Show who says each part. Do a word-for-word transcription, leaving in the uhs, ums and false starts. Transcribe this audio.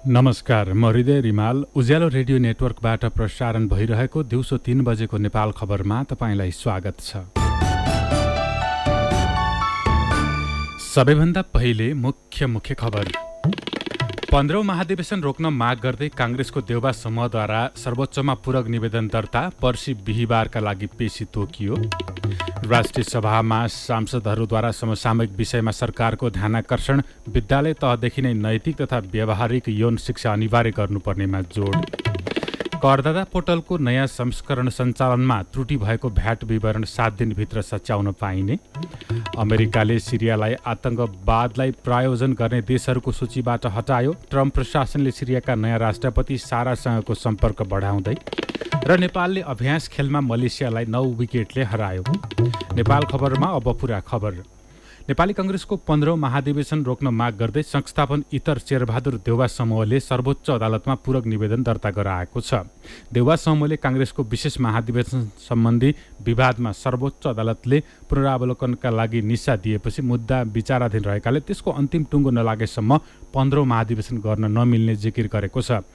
Speaker 1: नमस्कार, म हृदय रिमाल उज्यालो रेडियो नेटवर्कबाट प्रसारण भइरहेको दिउँसो तीन बजेको नेपाल खबरमा तपाईँलाई स्वागत छ। सबैभन्दा पहिले मुख्य मुख्य खबर। पन्ध्रौं महाधिवेशन रोक्न माग गर्दै काङ्ग्रेसको देउबा समूहद्वारा सर्वोच्चमा पूरक निवेदन दर्ता पर्सि बिहिबारका लागि पेशी तोकियो। राष्ट्रिय सभामा सांसदहरूद्वारा समसामयिक विषयमा सरकारको ध्यानाकर्षण, विद्यालय तहदेखि नै नैतिक तथा व्यावहारिक यौन शिक्षा अनिवार्य गर्नुपर्नेमा जोड। करदाता पोर्टलको नयाँ संस्करण सञ्चालनमा त्रुटि भएको भ्याट विवरण सात दिनभित्र सच्याउन पाइने। अमेरिकाले सिरियालाई आतंकवादलाई प्रायोजन गर्ने देशहरूको सूचीबाट हटायो। ट्रम्प प्रशासनले सिरियाका नयाँ राष्ट्रपति सारासँगको सम्पर्क बढाउँदै। र नेपालले अभ्यास खेलमा मलेसियालाई नौ विकेटले हरायो। नेपाल खबरमा अब पुरा खबर। नेपाली काङ्ग्रेसको पन्ध्रौं महाधिवेशन रोक्न माग गर्दै संस्थापन इतर शेरबहादुर देउबा समूहले सर्वोच्च अदालतमा पूरक निवेदन दर्ता गराएको छ। देउबा समूहले काङ्ग्रेसको विशेष महाधिवेशन सम्बन्धी विवादमा सर्वोच्च अदालतले पुनरावलोकनका लागि निशा दिएपछि मुद्दा विचाराधीन रहेकाले त्यसको अन्तिम टुङ्गो नलागेसम्म पन्ध्रौं महाधिवेशन गर्न नमिल्ने जिकिर गरेको छ।